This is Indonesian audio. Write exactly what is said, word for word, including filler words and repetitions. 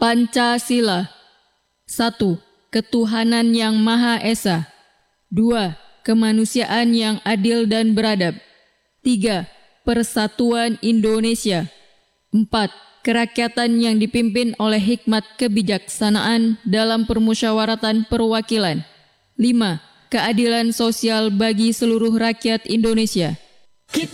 Pancasila. satu. Ketuhanan yang Maha Esa. dua. Kemanusiaan yang adil dan beradab. tiga. Persatuan Indonesia. empat. Kerakyatan yang dipimpin oleh hikmat kebijaksanaan dalam permusyawaratan perwakilan. lima. Keadilan sosial bagi seluruh rakyat Indonesia.